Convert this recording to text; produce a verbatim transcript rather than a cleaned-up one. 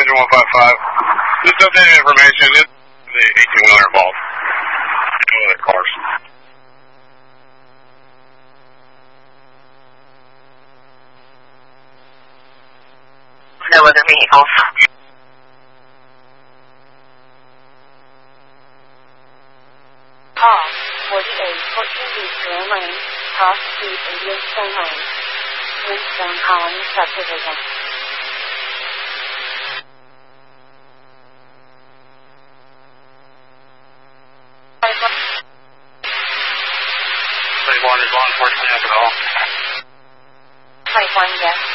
engine one five five. Just updating information. It's the eighteen-wheeler involved. eighteen-wheeler cars. No other vehicles. Call forty-eight fourteen Eastern Lane, Cross Street, Indianstone Lane, Winston Colony Subdivision. One is law enforcement at all. Type one, yes.